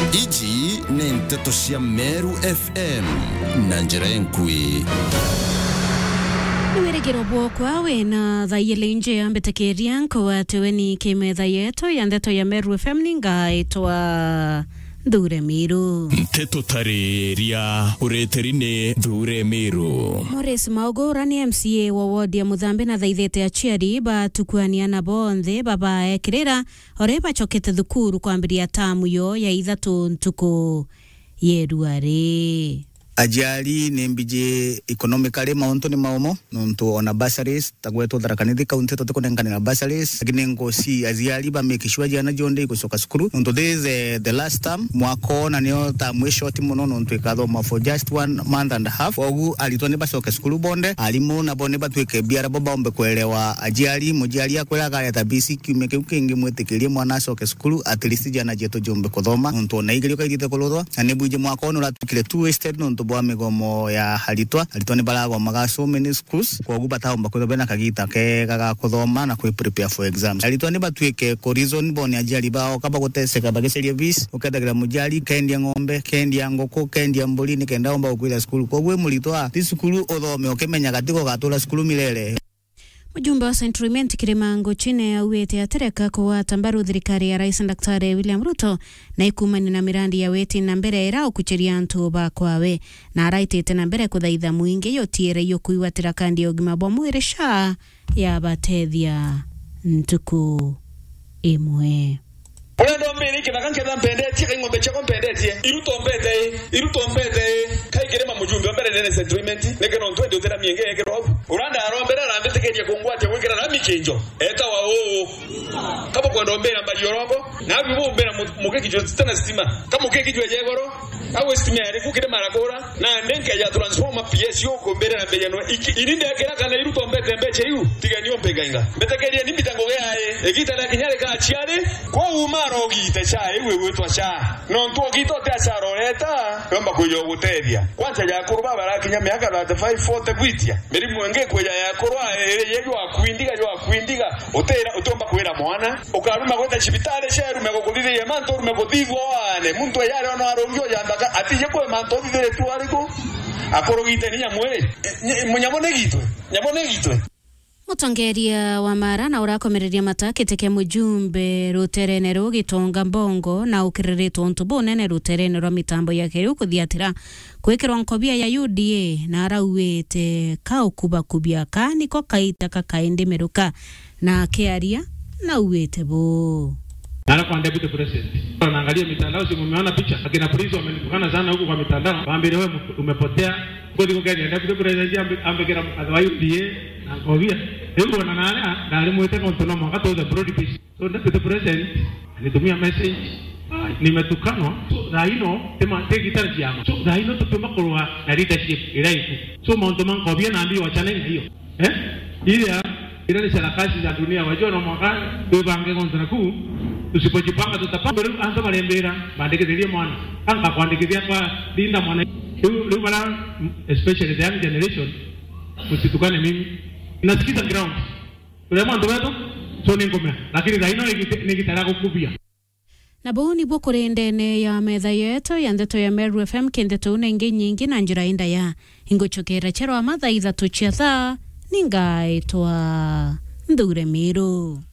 Iji ni nteto cia Meru FM na njira enkui. Niweregero bwokwa wena thayile nje ya mbetekeria kwa teweni kimetha yeto ya ndeto ya Meru FM ninga itwa Dhure Miru. Nteto tareria ureterine Dhure Miru. Morris Maugora ni MCA wa ward ya Muthambe na thaithete aciari batukuaniana bonthe baba ekirira ore bachokete thukuru kwambiria tamu yo ya ithatu ntuku yeruare. Ajali nembije economically maunto ni maumo nonto ona bursaries tagweto darakanithi county to konengana na bursaries lakini ngosi aziali ba make sure jana jonde kusoka skuru nonto this the last time mwako na nio ta mwisho timuno nonto ikathoma for just 1 month and a half ogu alitone basoka skuru bonde alimu na bonde batweke biara baba ombe kuelewa ajali mujali akwela kale ta basic meke ukingi mwetekerie mwana asoka skuru at least jana jeto jombe kuthoma nonto na igiryo kaithite kulodwa anebuje mwako no ratukire 2 wasted nonto bwa migomo ya halitwa ni balago maga so many schools kwa gubata omba ko bena kagita ke gaga kuthoma na ku prepare for exams halitwa ni batwike ko reason boni ajali bao kaba guteseka bageseria bis ukadagira mujali kendia ngombe kendia ngoko kendia mbuli ni kenda omba ukwira school kwa gwe mulitwa ti school othome okemenya gatiko gatura school milele. Mjumbe wa Centriment Kirimango chine ya uwete atereka kwa tambaru thirikari ya Rais Daktari William Ruto na ikumani na mirandi ya weti na mbere erao kucheria antu bakwawe na araitete na mbere kuthaitha muingi yotiere yokuiwatira kandi ogima bwa mwire sha ya batethia ntuku imwe. Unaenda mbele kibakanke na mpendeti ngombe chako mpendeti iruto mbete kai kirema mujumbe mbele nene Centriment nege no twende utera mienge yake ro uranda arombera rambete keje kungwate wikira na mikinjo eta wa kama kwa ndombera mbali yorombo na bibu mbera mukeki jo tena stima kama mukeki jo yegoro au stima yari kukire marakora na ndenke ya transformer PS yo kombera na mbele no irinde akira kana iruto mbete mbeche yu tiganyo mpegainga mbetekeria ni mitango yae ekita na kinyare ka chiare kwa umaro chai wewe twa cha no ntogito te charoreta yomba kuyo gutethia kwanza ya kuruba barakinya miaka 540 kwitia meri mwenge kweja ya kurwa yeyo akwindiga utera utomba kwera mwana ukaruma kwenda chibitale sheru megokuthithia manto rumegothithwa wane muntu yale ono arongyo yandaka atije kwa manto thithire tu ariko akorogite ninya mwe munyamone gitwe Mutongeria wa Mara na urakomereria matakiteke mujumbe ruterene rugitonga mbongo na ukiriritwo ntubu nene ruterene rwa mitambo ya keriu kuthiatira kwikirwa nkobia ya UDA na arauwete kaukuba kubia kaniko kaita kakaende meruka na kearia na uwete bo. Nala kwa deputy president. Wanaangalia mitandao si mumeona picha. Akina polisi wamenipukana sana huko kwa mitandao. Waambie wewe umepotea. Kodi kwa gani deputy president ambekera adwa UDA na ngobia. Hebu wanana na alimwete kontono makato the broad piece. So deputy president alitumia message nimetukanwa. So raino tema tegitari yamo. So raino tupema kwa na leadership ilaifu. So mwanzo ngobia na ambiwa wachane hiyo. Ile ni sarakasi za dunia wajua na mwaka tubange kontra kuu tusipojipanga tutapanga anza malembera bandekezelie mwana anga kuandikizia kwa linda mwana leo bala especially the young generation usitukane mimi nasikiza ground ule mwana wetu so ningomea lakini raino nikitaka kukubia na boni bokore ndene ya metha yeto ya ndeto ya Meru FM kendeto unenge nyingi na njira inda ya ingochokera chero amatha ithatu cia thaa ninga itwa Dhure Miru.